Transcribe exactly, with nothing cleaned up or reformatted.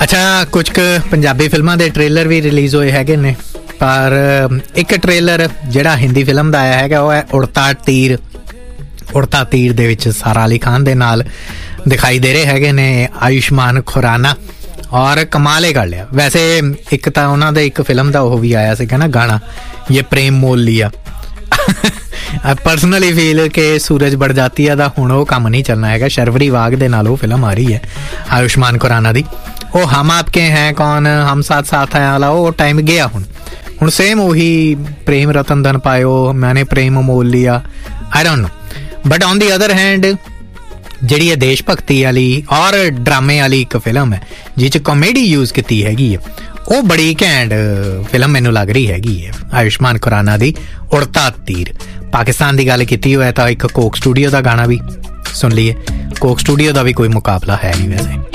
ਅੱਛਾ, ਕੁਝ ਕੁ ਪੰਜਾਬੀ ਫਿਲਮਾਂ ਦੇ ਟ੍ਰੇਲਰ ਵੀ ਰਿਲੀਜ਼ ਹੋਏ ਹੈਗੇ ਨੇ, ਪਰ ਇੱਕ ਟ੍ਰੇਲਰ ਜਿਹੜਾ ਹਿੰਦੀ ਫਿਲਮ ਦਾ ਆਇਆ ਹੈਗਾ ਉਹ ਹੈ ਉੜਤਾ ਤੀਰ। ਉੜਤਾ ਤੀਰ ਦੇ ਵਿੱਚ ਸਾਰਾ ਅਲੀ ਖਾਨ ਦੇ ਨਾਲ ਦਿਖਾਈ ਦੇ ਰਹੇ ਹੈਗੇ ਨੇ ਆਯੁਸ਼ਮਾਨ ਖੁਰਾਨਾ, ਔਰ ਕਮਾਲ ਹੀ ਕਰ ਲਿਆ। ਵੈਸੇ ਇੱਕ ਤਾਂ ਉਹਨਾਂ ਦਾ ਇੱਕ ਫਿਲਮ ਦਾ ਉਹ ਵੀ ਆਇਆ ਸੀਗਾ ਨਾ ਗਾਣਾ, ਇਹ ਪ੍ਰੇਮ ਮੋਲ ਲਿਆ। ਪਰਸਨਲੀ ਫੀਲ ਕਿ ਸੂਰਜ ਬੜਜਾਤੀਆ ਦਾ ਹੁਣ ਉਹ ਕੰਮ ਨਹੀਂ ਚੱਲਣਾ ਹੈਗਾ। ਸ਼ਰਵਰੀ ਵਾਗ ਦੇ ਨਾਲ ਉਹ ਫਿਲਮ ਆ ਰਹੀ ਹੈ ਆਯੁਸ਼ਮਾਨ ਖੁਰਾਨਾ ਦੀ, ਉਹ ਹਮ ਆਪਕੇ ਹੈ ਕੌਣ, ਹਮ ਸਾਥ ਸਾਥ ਹੈ ਵਾਲਾ ਉਹ ਟਾਈਮ ਗਿਆ। ਹੁਣ ਹੁਣ ਸੇਮ ਉਹੀ ਪ੍ਰੇਮ ਰਤਨ ਧਨ ਪਾਇਓ, ਮੈਨੇ ਪ੍ਰੇਮ ਮੋਲ ਲਿਆ, I don't know. But on the other hand ਜਿਹੜੀ ਹੈ ਦੇਸ਼ ਭਗਤੀ ਵਾਲੀ ਔਰ ਡਰਾਮੇ ਵਾਲੀ ਇੱਕ ਫਿਲਮ ਹੈ ਜਿਹ 'ਚ ਕਾਮੇਡੀ ਯੂਜ਼ ਕੀਤੀ ਹੈਗੀ ਹੈ, ਉਹ ਬੜੀ ਘੈਂਟ ਫਿਲਮ ਮੈਨੂੰ ਲੱਗ ਰਹੀ ਹੈਗੀ ਹੈ ਆਯੁਸ਼ਮਾਨ ਖੁਰਾਨਾ ਦੀ ਉੜਤਾ ਤੀਰ। ਪਾਕਿਸਤਾਨ ਦੀ ਗੱਲ ਕੀਤੀ ਹੋਇਆ ਤਾਂ ਇੱਕ ਕੋਕ ਸਟੂਡੀਓ ਦਾ ਗਾਣਾ ਵੀ ਸੁਣ ਲਈਏ। ਕੋਕ ਸਟੂਡੀਓ ਦਾ ਵੀ ਕੋਈ ਮੁਕਾਬਲਾ ਹੈ ਨਹੀਂ ਵੈਸੇ।